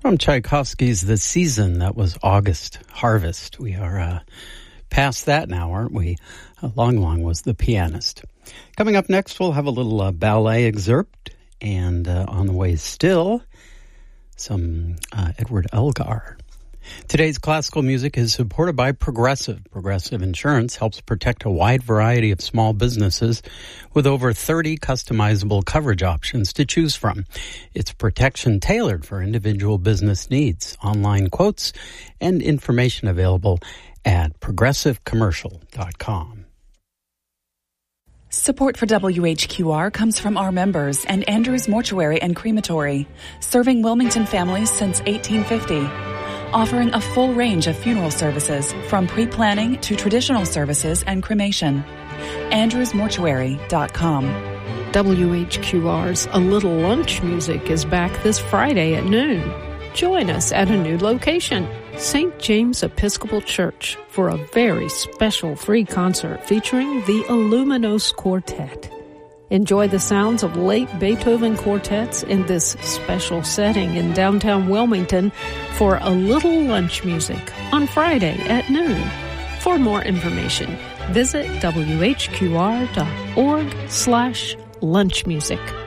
From Tchaikovsky's The Season, that was August Harvest. We are past that now, aren't we? Long Long was the pianist. Coming up next, we'll have a little ballet excerpt, and on the way still, some Edward Elgar. Today's classical music is supported by Progressive. Progressive Insurance helps protect a wide variety of small businesses with over 30 customizable coverage options to choose from. It's protection tailored for individual business needs. Online quotes and information available at progressivecommercial.com. Support for WHQR comes from our members and Andrews Mortuary and Crematory, serving Wilmington families since 1850. Offering a full range of funeral services, from pre-planning to traditional services and cremation. AndrewsMortuary.com. WHQR's A Little Lunch Music is back this Friday at noon. Join us at a new location, St. James Episcopal Church, for a very special free concert featuring the Aluminos Quartet. Enjoy the sounds of late Beethoven quartets in this special setting in downtown Wilmington for A Little Lunch Music on Friday at noon. For more information, visit whqr.org/lunchmusic.